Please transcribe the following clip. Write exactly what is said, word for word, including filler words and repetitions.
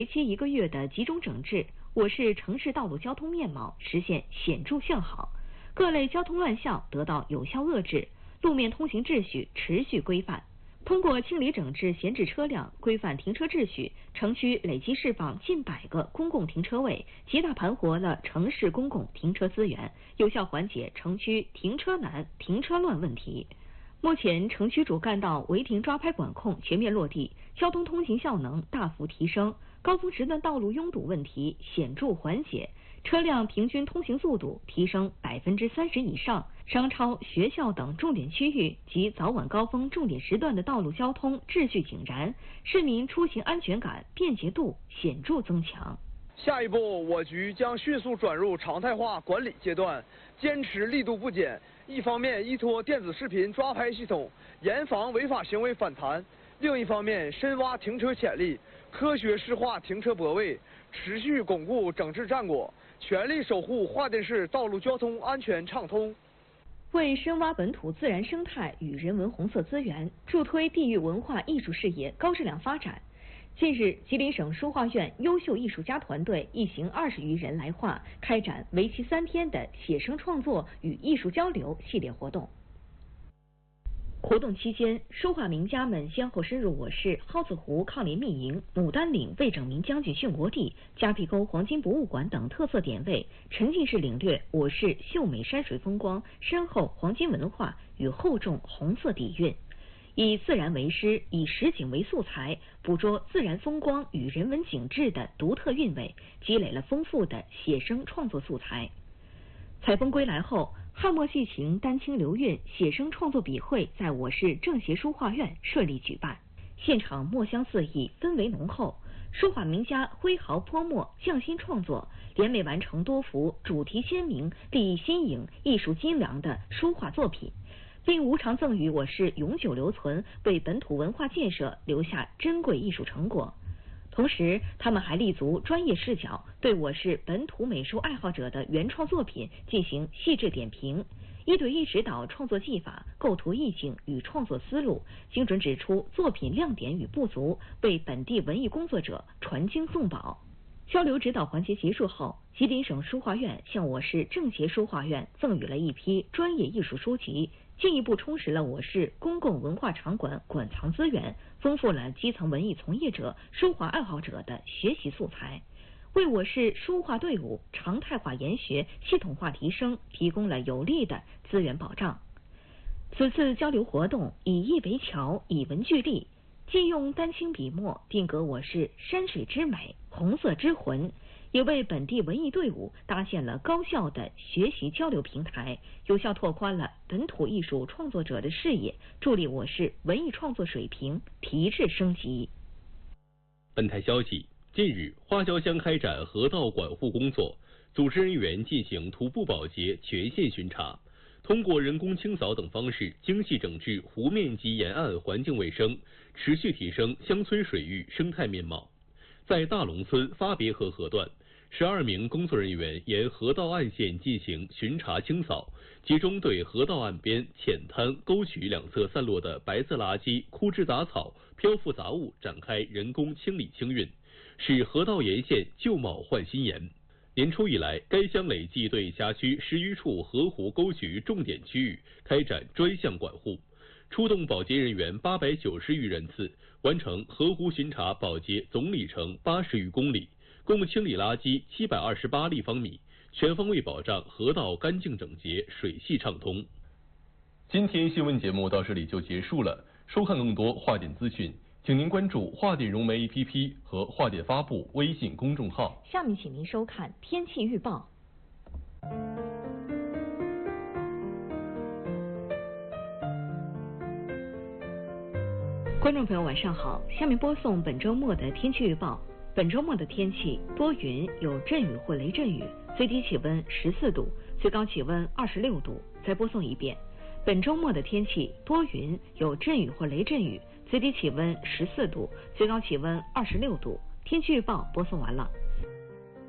为期一个月的集中整治，我市城市道路交通面貌实现显著向好，各类交通乱象得到有效遏制，路面通行秩序持续规范。通过清理整治闲置车辆，规范停车秩序，城区累计释放近百个公共停车位，极大盘活了城市公共停车资源，有效缓解城区停车难、停车乱问题。目前，城区主干道违停抓拍管控全面落地，交通通行效能大幅提升，高峰时段道路拥堵问题显著缓解，车辆平均通行速度提升百分之三十以上，商超、学校等重点区域及早晚高峰重点时段的道路交通秩序井然，市民出行安全感、便捷度显著增强。 下一步，我局将迅速转入常态化管理阶段，坚持力度不减。一方面依托电子视频抓拍系统，严防违法行为反弹；另一方面深挖停车潜力，科学适化停车泊位，持续巩固整治战果，全力守护桦甸市道路交通安全畅通。 为深挖本土自然生态与人文红色资源，助推地域文化艺术事业高质量发展。近日，吉林省书画院优秀艺术家团队一行二十余人来画，开展为期三天的写生创作与艺术交流系列活动。活动期间，书画名家们先后深入我市蒿子湖抗联密营、牡丹岭魏拯明将军殉国地、夹皮沟黄金博物馆等特色点位，沉浸式领略我市秀美山水风光、深厚黄金文化与厚重红色底蕴。以自然为师，以实景为素材，捕捉自然风光与人文景致的独特韵味，积累了丰富的写生创作素材。采风归来后，汉墨戏情、丹青流韵写生创作笔会在我市政协书画院顺利举办，现场墨香四溢，氛围浓厚。书画名家挥毫泼墨，匠心创作，联袂完成多幅主题鲜明、立意新颖、艺术精良的书画作品，并无偿赠予我市永久留存，为本土文化建设留下珍贵艺术成果。同时，他们还立足专业视角，对我市本土美术爱好者的原创作品进行细致点评，一对一指导创作技法、构图意境与创作思路，精准指出作品亮点与不足，为本地文艺工作者传经送宝。交流指导环节结束后，吉林省书画院向我市政协书画院赠予了一批专业艺术书籍，进一步充实了我市公共文化场馆馆藏资源，丰富了基层文艺从业者、书画爱好者的学习素材，为我市书画队伍常态化研学、系统化提升提供了有力的资源保障。此次交流活动以意为桥，以文聚力，既用丹青笔墨定格我市山水之美、红色之魂，也为本地文艺队伍搭建了高效的学习交流平台，有效拓宽了本土艺术创作者的视野，助力我市文艺创作水平提质升级。 本台消息，近日花椒乡开展河道管护工作，组织人员进行徒步保洁全线巡查，通过人工清扫等方式精细整治湖面及沿岸环境卫生，持续提升乡村水域生态面貌。在大龙村发别河河段，十二名工作人员沿河道岸线进行巡查清扫，集中对河道岸边浅滩、沟渠两侧散落的白色垃圾、枯枝杂草、漂浮杂物展开人工清理清运，使河道沿线旧貌换新颜。年初以来，该乡累计对辖区十余处河湖沟渠重点区域开展专项管护，出动保洁人员八百九十余人次，完成河湖巡查保洁总里程八十余公里，共清理垃圾七百二十八立方米，全方位保障河道干净整洁、水系畅通。 今天新闻节目到这里就结束了，收看更多桦点资讯，请您关注桦点融媒 A P P 和桦点发布微信公众号。 下面请您收看天气预报。观众朋友晚上好，下面播送本周末的天气预报。本周末的天气多云，有阵雨或雷阵雨，最低气温十四度，最高气温二十六度。再播送一遍，本周末的天气多云，有阵雨或雷阵雨，最低气温十四度，最高气温二十六度。天气预报播送完了。